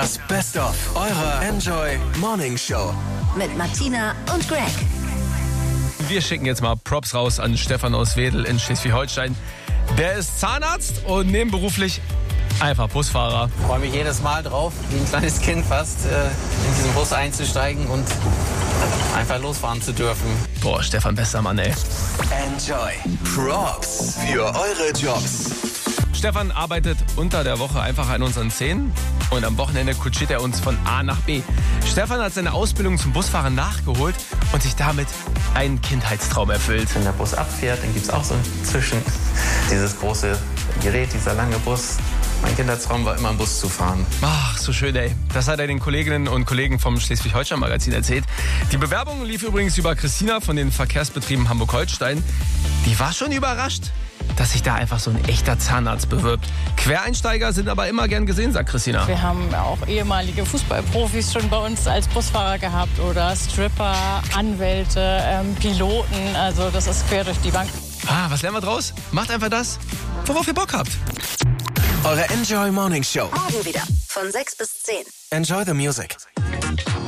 Das Best-of eurer Enjoy Morning Show. Mit Martina und Greg. Wir schicken jetzt mal Props raus an Stefan aus Wedel in Schleswig-Holstein. Der ist Zahnarzt und nebenberuflich einfach Busfahrer. Ich freue mich jedes Mal drauf, wie ein kleines Kind fast, in diesen Bus einzusteigen und einfach losfahren zu dürfen. Boah, Stefan, bester Mann, ey. Enjoy. Props für eure Jobs. Stefan arbeitet unter der Woche einfach an unseren Zähnen und am Wochenende kutschiert er uns von A nach B. Stefan hat seine Ausbildung zum Busfahrer nachgeholt und sich damit einen Kindheitstraum erfüllt. Wenn der Bus abfährt, dann gibt es auch so zwischen dieses große Gerät, dieser lange Bus. Mein Kindheitstraum war immer, im Bus zu fahren. Ach, so schön, ey. Das hat er den Kolleginnen und Kollegen vom Schleswig-Holstein-Magazin erzählt. Die Bewerbung lief übrigens über Christina von den Verkehrsbetrieben Hamburg-Holstein. Die war schon überrascht, dass sich da einfach so ein echter Zahnarzt bewirbt. Quereinsteiger sind aber immer gern gesehen, sagt Christina. Wir haben auch ehemalige Fußballprofis schon bei uns als Busfahrer gehabt oder Stripper, Anwälte, Piloten. Also das ist quer durch die Bank. Was lernen wir draus? Macht einfach das, worauf ihr Bock habt. Eure Enjoy Morning Show. Morgen wieder von 6 bis 10. Enjoy the music.